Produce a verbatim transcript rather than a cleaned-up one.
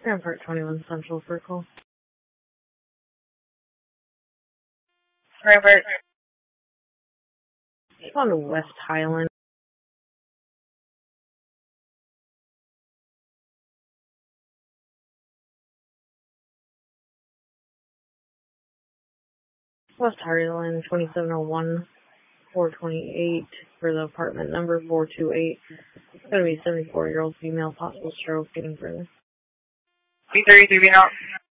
Rampart twenty-one Central Circle. Rampart. It's on to West Highland. West Highland, twenty-seven oh one, four twenty-eight for the apartment number four two eight. It's going to be a seventy-four-year-old female, possible stroke, getting further. B thirty-three being out.